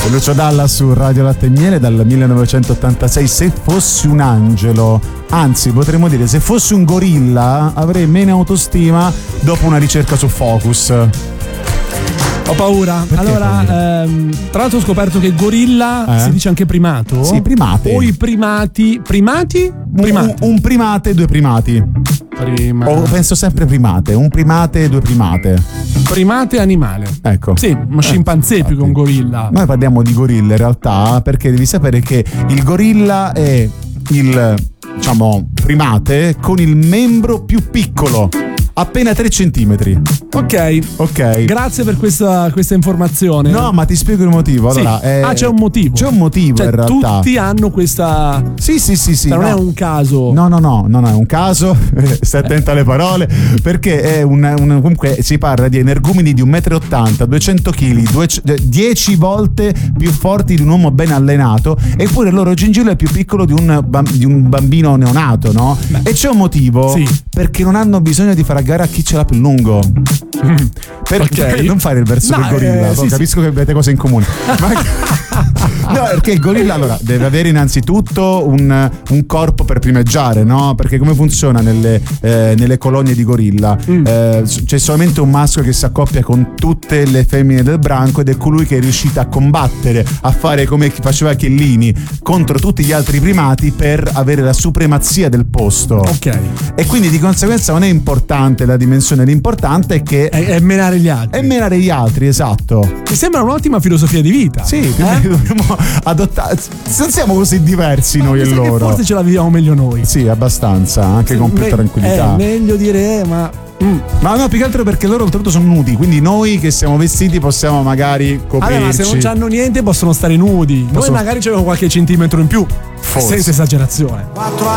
Lucio Dalla su Radio Latte e Miele dal 1986. Se fossi un angelo, anzi potremmo dire se fossi un gorilla, avrei meno autostima dopo una ricerca su Focus. Ho paura. Perché allora, paura? tra l'altro ho scoperto che gorilla si dice anche primato. Sì, primate. O i primati. Primati? Un primate, due primati. O penso sempre primate. Un primate, due primate. Primate animale. Ecco. Sì, ma scimpanzé più che un gorilla. Noi parliamo di gorilla in realtà perché devi sapere che il gorilla è il, diciamo, primate con il membro più piccolo. Appena 3 centimetri. Ok. Grazie per questa informazione. No, ma ti spiego il motivo. Allora, sì. C'è un motivo. C'è un motivo, cioè, in realtà. Tutti hanno questa. Sì. Non è un caso. No, non è un caso. Stai attento alle parole. Perché è comunque si parla di energumeni di 1,80 m, 200 kg, 10 volte più forti di un uomo ben allenato. Eppure il loro gingillo è più piccolo di un bambino neonato, no? Beh. E c'è un motivo. Sì. Perché non hanno bisogno di fare a gara a chi ce l'ha più lungo. Per non fare il verso del gorilla, capisco che avete cose in comune. No, perché il gorilla allora deve avere innanzitutto un corpo per primeggiare, no? Perché come funziona nelle colonie di gorilla? C'è solamente un maschio che si accoppia con tutte le femmine del branco ed è colui che è riuscito a combattere, a fare come faceva Chiellini contro tutti gli altri primati per avere la supremazia del posto. Ok. E quindi di conseguenza non è importante la dimensione, l'importante è che è menare gli altri. È menare gli altri, esatto. Mi sembra un'ottima filosofia di vita. Sì, dobbiamo adottare. Non siamo così diversi noi e loro. Forse ce la viviamo meglio noi. Sì, abbastanza, anche con più tranquillità. È meglio dire, ma. Ma no, più che altro perché loro oltretutto sono nudi, quindi noi che siamo vestiti possiamo magari coprirci. Ma se non c'hanno niente possono stare nudi. Noi magari c'abbiamo qualche centimetro in più. Forse. Senza esagerazione. 4